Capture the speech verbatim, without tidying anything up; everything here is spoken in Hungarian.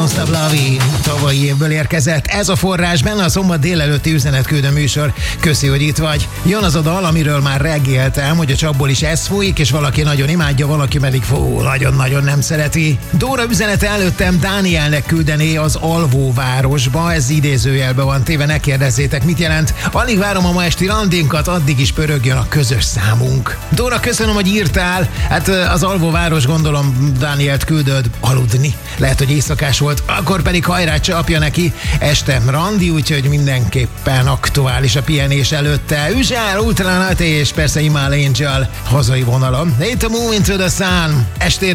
Lavi tavalyi évből érkezett. Ez a forrás, benne a szombat délelőtti üzenetküldő műsor. Köszi, hogy itt vagy. Jön az a dal, amiről már reggéltem, hogy a csapból is ez folyik, és valaki nagyon imádja, valaki pedig fú, nagyon-nagyon nem szereti. Dóra üzenete előttem Dánielnek küldené az alvóvárosba, ez idézőjelben van téve, ne kérdezzétek, mit jelent. Alig várom a ma esti randinkat, addig is pörögjön a közös számunk. Dóra, köszönöm, hogy írtál. Hát az alvóváros, gondolom Dánielt küldöd aludni. Lehet, hogy éjszakás volt, akkor pedig hajrá, csapja neki. Este randi, úgyhogy mindenképpen aktuális a pihenés előtte. Üzsál, Ultranat és persze Imal Angel hazai vonalon. Itt a Move Into the Sun. Estére